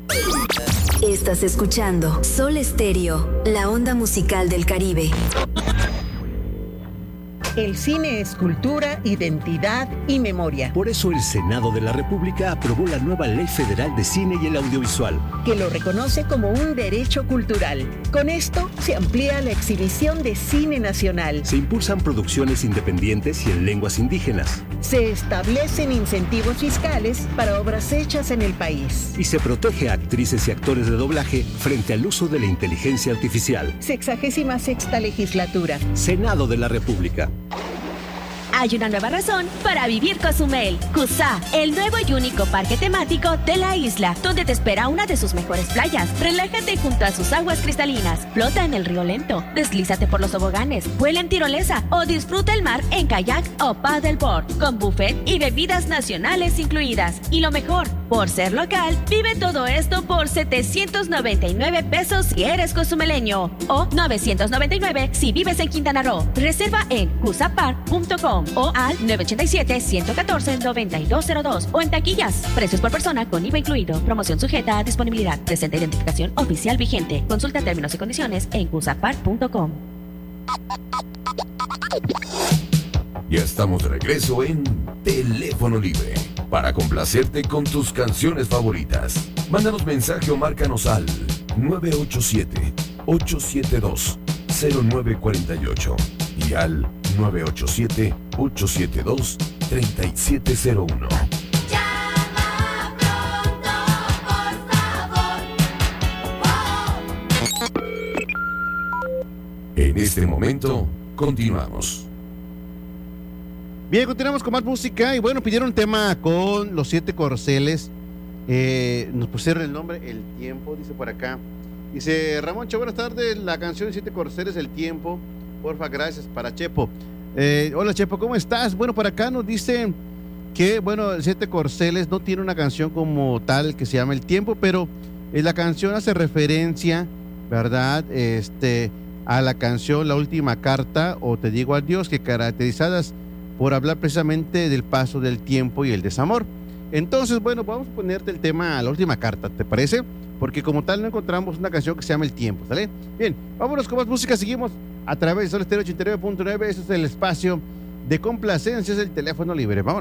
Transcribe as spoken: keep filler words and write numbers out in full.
Estás escuchando Sol Estéreo, la onda musical del Caribe. El cine es cultura, identidad y memoria. Por eso el Senado de la República aprobó la nueva Ley Federal de Cine y el Audiovisual, que lo reconoce como un derecho cultural. Con esto se amplía la exhibición de cine nacional. Se impulsan producciones independientes y en lenguas indígenas. Se establecen incentivos fiscales para obras hechas en el país. Y se protege a actrices y actores de doblaje frente al uso de la inteligencia artificial. Sexagésima sexta legislatura. Senado de la República. Hay una nueva razón para vivir Cozumel. Cusá, el nuevo y único parque temático de la isla, donde te espera una de sus mejores playas. Relájate junto a sus aguas cristalinas, flota en el río lento, deslízate por los toboganes, vuela en tirolesa o disfruta el mar en kayak o paddleboard, con buffet y bebidas nacionales incluidas. Y lo mejor, por ser local, vive todo esto por setecientos noventa y nueve pesos si eres cozumeleño o novecientos noventa y nueve si vives en Quintana Roo. Reserva en cusapark punto com o al nueve ocho siete, uno uno cuatro, nueve dos cero dos o en taquillas. Precios por persona con I V A incluido. Promoción sujeta a disponibilidad. Presenta identificación oficial vigente. Consulta términos y condiciones en cusapark punto com. Ya estamos de regreso en Teléfono Libre para complacerte con tus canciones favoritas. Mándanos mensaje o márcanos al nueve ocho siete, ocho siete dos, cero nueve cuatro ocho y al nueve ocho siete, ocho siete dos, tres siete cero uno. Llama pronto, por favor. En este momento, continuamos. Bien, continuamos con más música y bueno, pidieron un tema con Los Siete Corceles. Eh, nos pusieron el nombre El Tiempo, dice por acá. Dice Ramón Che, buenas tardes, la canción Siete Corceles, El Tiempo. Porfa, gracias, para Chepo. Eh, hola Chepo, ¿cómo estás? Bueno, por acá nos dicen que, bueno, el Siete Corceles no tiene una canción como tal que se llama El Tiempo, pero eh, la canción hace referencia, ¿verdad? Este, a la canción La Última Carta o Te Digo Adiós, que caracterizadas por hablar precisamente del paso del tiempo y el desamor. Entonces, bueno, vamos a ponerte el tema La Última Carta, ¿te parece? Porque como tal no encontramos una canción que se llama El Tiempo, ¿sale? Bien, vámonos con más música, seguimos a través de Sol Estéreo ochenta y nueve punto nueve, ese es el espacio de complacencia, es el Teléfono Libre, vámonos.